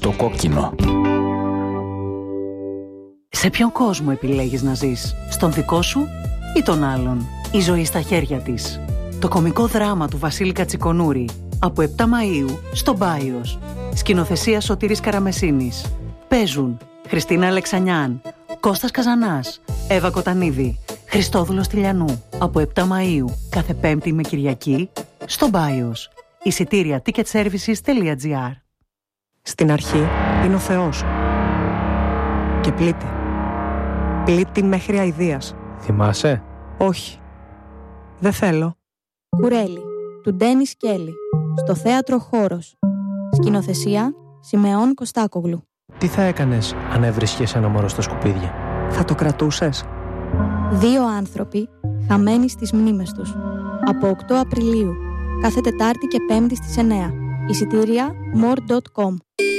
Στο κόκκινο. Σε ποιον κόσμο επιλέγεις να ζεις? Στον δικό σου ή τον άλλον? Η ζωή στα χέρια της. Το κωμικό δράμα του Βασίλη Κατσικονούρη. Από 7 Μαΐου στο Μπάιος. Σκηνοθεσία Σωτήρης Καραμεσίνης. Παίζουν Χριστίνα Αλεξανιάν, Κώστας Καζανάς, Εύα Κοτανίδη, Χριστόδουλος Τηλιανού. Από 7 Μαΐου κάθε Πέμπτη με Κυριακή στο Μπάιος. Εισιτήρια ticketservices.gr. Στην αρχή είναι ο Θεός. Και πλήττει. Πλήττει μέχρι αηδίας. Θυμάσαι? Όχι. Δεν θέλω. Κουρέλι, του Ντένις Κέλλη. Στο θέατρο Χώρος. Σκηνοθεσία Σιμεών Κωστάκογλου. Τι θα έκανες αν έβρισκες ένα μωρό στα σκουπίδια? Θα το κρατούσες? 2 άνθρωποι χαμένοι στις μνήμες τους. Από 8 Απριλίου. Κάθε Τετάρτη και Πέμπτη στις 9. Εισιτήρια more.com.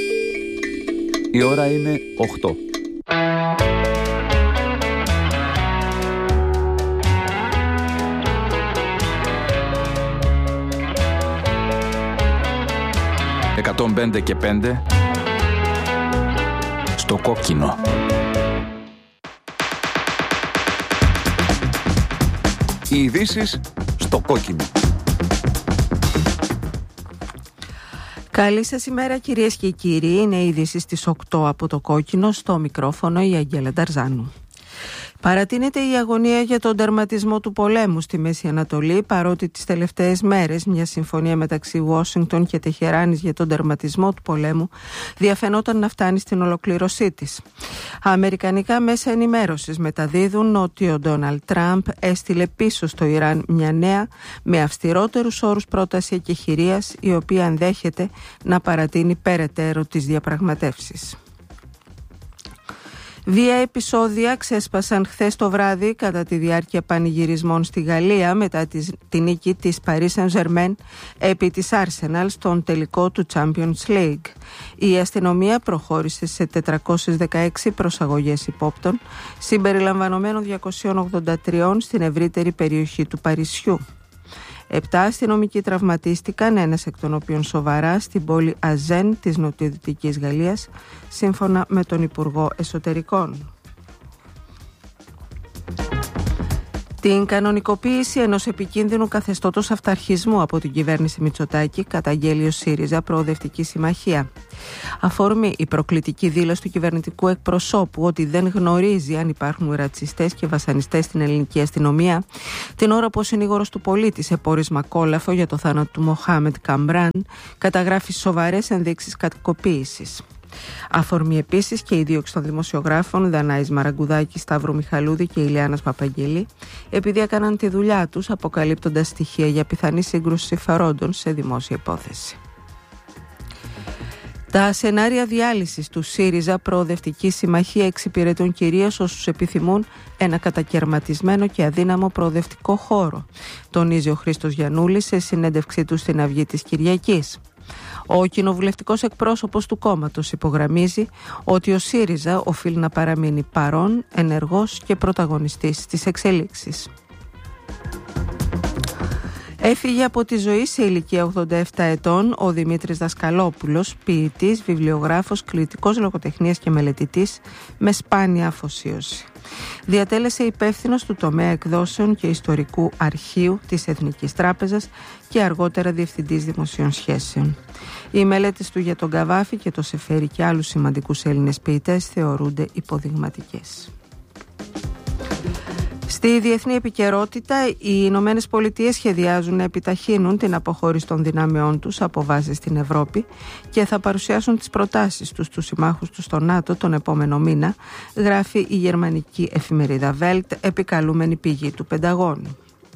Η ώρα είναι 8. «105 και 5» στο κόκκινο. Οι ειδήσεις στο κόκκινο. Καλή σας ημέρα κυρίες και κύριοι. Είναι οι ειδήσεις στις 8 από το κόκκινο. Στο μικρόφωνο η Αγγέλα Νταρζάνου. Παρατείνεται η αγωνία για τον τερματισμό του πολέμου στη Μέση Ανατολή, παρότι τις τελευταίες μέρες μια συμφωνία μεταξύ Ουάσιγκτον και Τεχεράνης για τον τερματισμό του πολέμου διαφαινόταν να φτάνει στην ολοκλήρωσή της. Αμερικανικά μέσα ενημέρωσης μεταδίδουν ότι ο Ντόναλντ Τραμπ έστειλε πίσω στο Ιράν μια νέα με αυστηρότερους όρους πρόταση εκεχηρίας, η οποία ενδέχεται να παρατείνει περαιτέρω τις διαπραγματεύσεις. Βία επεισόδια ξέσπασαν χθες το βράδυ κατά τη διάρκεια πανηγυρισμών στη Γαλλία μετά τη νίκη της Paris Saint-Germain επί της Arsenal στον τελικό του Champions League. Η αστυνομία προχώρησε σε 416 προσαγωγές υπόπτων, συμπεριλαμβανομένων 283 στην ευρύτερη περιοχή του Παρισιού. 7 αστυνομικοί τραυματίστηκαν, ένας εκ των οποίων σοβαρά, στην πόλη Αζέν της νοτιοδυτικής Γαλλίας, σύμφωνα με τον Υπουργό Εσωτερικών. Την κανονικοποίηση ενός επικίνδυνου καθεστώτος αυταρχισμού από την κυβέρνηση Μητσοτάκη καταγγέλει ο ΣΥΡΙΖΑ Προοδευτική Συμμαχία. Αφορμή η προκλητική δήλωση του κυβερνητικού εκπροσώπου ότι δεν γνωρίζει αν υπάρχουν ρατσιστές και βασανιστές στην ελληνική αστυνομία, την ώρα που ο συνήγορος του πολίτη σε πόρισμα κόλαφο για το θάνατο του Μοχάμετ Καμπράν καταγράφει σοβαρές ενδείξεις κακοποίησης. Αφορμή επίσης και η δίωξη των δημοσιογράφων Δανάης Μαραγκουδάκη, Σταύρου Μιχαλούδη και Ηλιάνας Παπαγγελή, επειδή έκαναν τη δουλειά τους αποκαλύπτοντας στοιχεία για πιθανή σύγκρουση συμφερόντων σε δημόσια υπόθεση. Τα σενάρια διάλυσης του ΣΥΡΙΖΑ Προοδευτική Συμμαχία εξυπηρετούν κυρίως όσους επιθυμούν ένα κατακαιρματισμένο και αδύναμο προοδευτικό χώρο, τονίζει ο Χρήστος Γιαννούλης σε συνέντευξή του στην Αυγή της Κυριακής. Ο κοινοβουλευτικός εκπρόσωπος του κόμματος υπογραμμίζει ότι ο ΣΥΡΙΖΑ οφείλει να παραμείνει παρόν, ενεργός και πρωταγωνιστής στις εξελίξεις. Έφυγε από τη ζωή σε ηλικία 87 ετών ο Δημήτρης Δασκαλόπουλος, ποιητής, βιβλιογράφος, κριτικός λογοτεχνίας και μελετητής με σπάνια αφοσίωση. Διατέλεσε υπεύθυνος του τομέα εκδόσεων και ιστορικού αρχείου της Εθνικής Τράπεζας και αργότερα διευθυντής δημοσίων σχέσεων. Οι μελέτες του για τον Καβάφη και το Σεφέρι και άλλους σημαντικούς Έλληνες ποιητές θεωρούνται υποδειγματικές. Στη διεθνή επικαιρότητα, οι Ηνωμένες Πολιτείες σχεδιάζουν να επιταχύνουν την αποχώρηση των δυνάμεών τους από βάσεις στην Ευρώπη και θα παρουσιάσουν τις προτάσεις τους στους συμμάχους τους στο ΝΑΤΟ τον επόμενο μήνα, γράφει η γερμανική εφημερίδα Welt, επικαλούμενη πηγή του Πενταγώνου.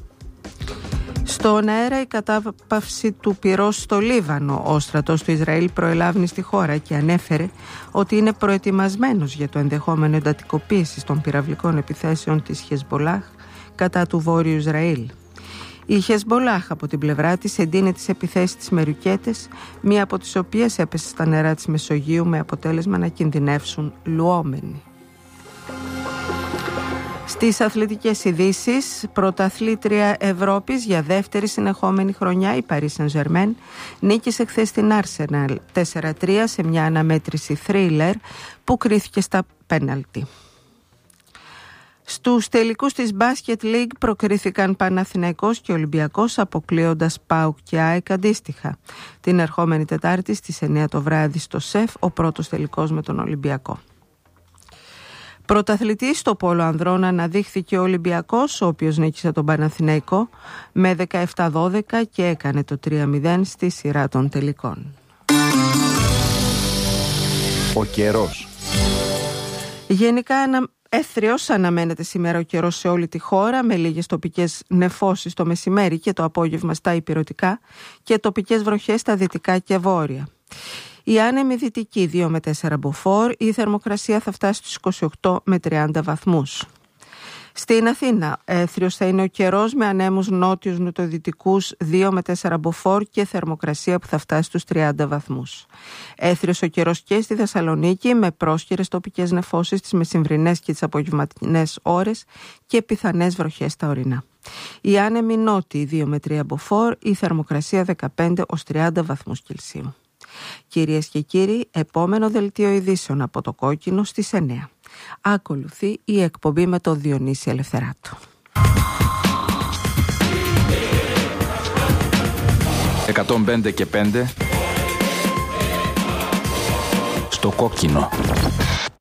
Στον αέρα η κατάπαυση του πυρός στο Λίβανο. Ο στρατός του Ισραήλ προελάβει στη χώρα και ανέφερε ότι είναι προετοιμασμένος για το ενδεχόμενο εντατικοποίησης των πυραυλικών επιθέσεων της Χεσμπολάχ κατά του Βόρειου Ισραήλ. Η Χεσμπολάχ από την πλευρά της εντείνει τις επιθέσεις της με ρουκέτες, μία από τις οποίες έπεσε στα νερά της Μεσογείου με αποτέλεσμα να κινδυνεύσουν λουόμενοι. Στις αθλητικές ειδήσεις, πρωταθλήτρια Ευρώπης για δεύτερη συνεχόμενη χρονιά, η Paris Saint-Germain νίκησε χθες την Arsenal 4-3 σε μια αναμέτρηση θρίλερ που κρίθηκε στα πέναλτι. Στους τελικούς της Basket League προκρίθηκαν Παναθηναϊκός και Ολυμπιακός, αποκλείοντας ΠΑΟΚ και ΑΕΚ αντίστοιχα. Την ερχόμενη Τετάρτη στις 9 το βράδυ στο ΣΕΦ, ο πρώτος τελικός με τον Ολυμπιακό. Πρωταθλητής στο πόλο ανδρών αναδείχθηκε ο Ολυμπιακός, ο οποίος νίκησε τον Παναθηναϊκό με 17-12 και έκανε το 3-0 στη σειρά των τελικών. Ο καιρός. Γενικά έθριος αναμένεται σήμερα ο καιρός σε όλη τη χώρα, με λίγες τοπικές νεφώσεις το μεσημέρι και το απόγευμα στα ηπειρωτικά και τοπικές βροχές στα δυτικά και βόρεια. Η άνεμη δυτική 2 με 4 μποφόρ, η θερμοκρασία θα φτάσει στους 28 με 30 βαθμούς. Στην Αθήνα, έθριος θα είναι ο καιρός με ανέμους νότιους νοτιοδυτικούς 2 με 4 μποφόρ και θερμοκρασία που θα φτάσει στους 30 βαθμούς. Έθριος ο καιρός και στη Θεσσαλονίκη με πρόσχερες τοπικές νεφώσεις τις μεσημβρινές και τις απογευματινές ώρες και πιθανές βροχές στα ορεινά. Η άνεμη νότιοι 2 με 3 μποφόρ, η θερμοκρασία 15 ως 30 βαθμούς Κελσίου. Κυρίες και κύριοι, επόμενο δελτίο ειδήσεων από το Κόκκινο στις 9. Ακολουθεί η εκπομπή με το Διονύση Ελευθεράτο. 105 και 5 στο Κόκκινο.